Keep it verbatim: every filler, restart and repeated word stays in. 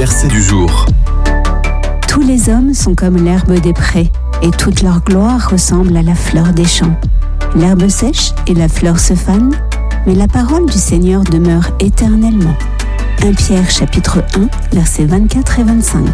verset du jour. Tous les hommes sont comme l'herbe des prés, et toute leur gloire ressemble à la fleur des champs. L'herbe sèche et la fleur se fanent, mais la parole du Seigneur demeure éternellement. premier Pierre chapitre un, versets vingt-quatre et vingt-cinq.